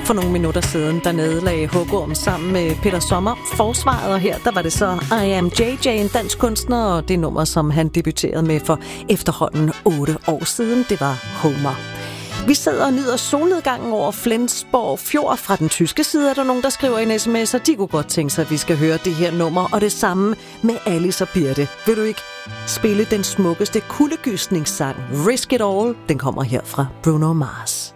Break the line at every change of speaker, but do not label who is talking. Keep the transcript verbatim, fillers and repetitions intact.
For nogle minutter siden, der nedlagde Hugorm sammen med Peter Sommer forsvaret, og her der var det så I Am J J, en dansk kunstner, og det nummer, som han debuterede med for efterhånden otte år siden, det var Homer. Vi sidder og nyder solnedgangen over Flensborg Fjord. Fra den tyske side er der nogen, der skriver en sms, og de kunne godt tænke sig, at vi skal høre det her nummer, og det samme med Alice og Birte. Vil du ikke spille den smukkeste kuldegysningssang Risk It All? Den kommer her fra Bruno Mars.